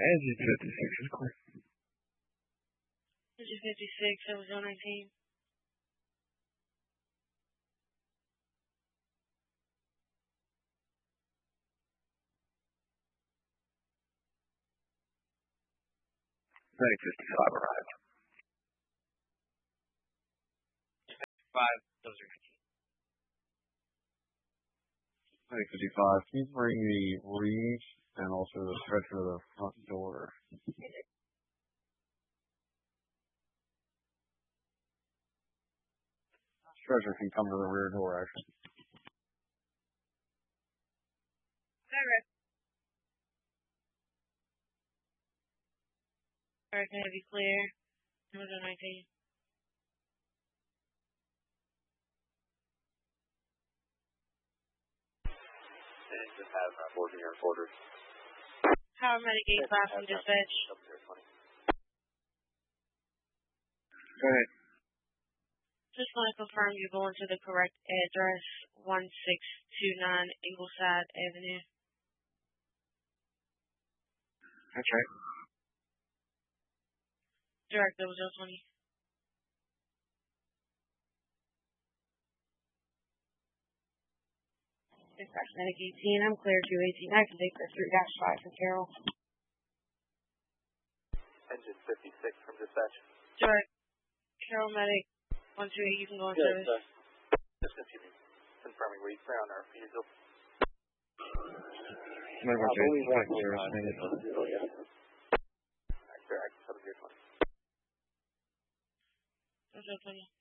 Engine 56 is clear. Engine 56, that was 019. Flight 55 arrived. 5, those are 19. Flight 55, can you bring the reach and also the stretcher to the front door? Stretcher can come to the rear door, actually. Alright, can I be clear? That was 019. And just have boarding your orders. Paramedic 85 from dispatch. Go ahead. Just want to confirm you're going to the correct address, 1629 Ingleside Avenue. That's right. Direct, that was 020. Dispatch Medic 18, I'm clear to 18. I can take this 3-5 for Carol. Engine 56 from dispatch. Direct, Carol Medic 128, you can go on service. Just continue. Confirming we clear on our vehicle. Medical change, flight clear, estimated. Alright, direct, 7020. That's 020.